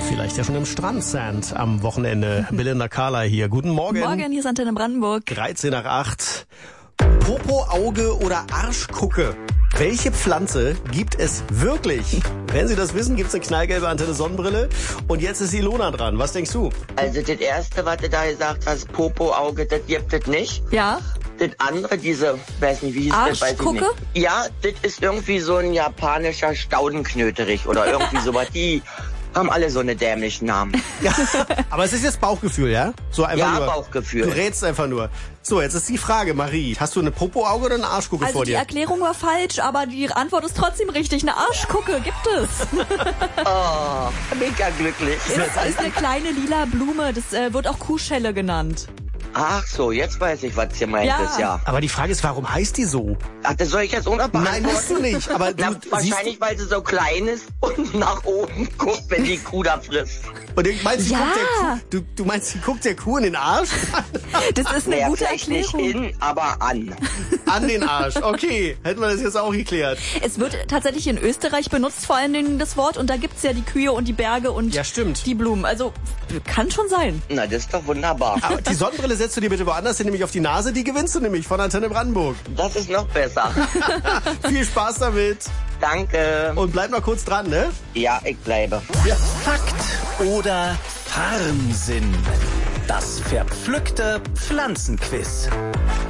Vielleicht ja schon im Strandsand am Wochenende. Belinda Carla hier. Guten Morgen. Morgen, hier ist Antenne Brandenburg. 13 nach 8. Popo-Auge oder Arschgucke? Welche Pflanze gibt es wirklich? Wenn Sie das wissen, gibt's eine knallgelbe Antenne-Sonnenbrille. Und jetzt ist Ilona dran. Was denkst du? Also das erste, was du da gesagt hast, Popo-Auge, das gibt es nicht. Ja? Das andere, weiß nicht, wie hieß das, weiß ich Arschgucke? nicht. Ja, das ist irgendwie so ein japanischer Staudenknöterich oder irgendwie sowas. Die haben alle so eine dämlichen Namen. Ja, aber es ist jetzt Bauchgefühl, ja? So einfach Ja, nur. Bauchgefühl. Du rätst einfach nur. So, jetzt ist die Frage, Marie. Hast du eine Popo-Auge oder eine Arschgucke Also vor die dir? Erklärung war falsch, aber die Antwort ist trotzdem richtig. Eine Arschgucke gibt es. Oh, mega glücklich. Das ist eine kleine lila Blume. Das wird auch Kuhschelle genannt. Ach so, jetzt weiß ich, was gemeint Ja. ist, ja. Aber die Frage ist, warum heißt die so? Ach, das soll ich jetzt Nein, unabbeantworten? musst du nicht. Aber du Na, siehst, wahrscheinlich, weil sie so klein ist und nach oben guckt, wenn die Kuh da frisst. und du meinst, sie Ja. guckt der Kuh, du meinst, sie guckt der Kuh in den Arsch? Das ist eine Naja, gute vielleicht nicht Erklärung. in, aber an. An den Arsch. Okay, hätten wir das jetzt auch geklärt. Es wird tatsächlich in Österreich benutzt, vor allen Dingen das Wort. Und da gibt's ja die Kühe und die Berge und Ja, stimmt. die Blumen. Also kann schon sein. Na, das ist doch wunderbar. Aber die Sonnenbrille setzt du dir bitte woanders hin, nämlich auf die Nase. Die gewinnst du nämlich von Antenne Brandenburg. Das ist noch besser. Viel Spaß damit. Danke. Und bleib mal kurz dran, ne? Ja, ich bleibe. Fakt oder Farnsinn? Das verpflückte Pflanzenquiz.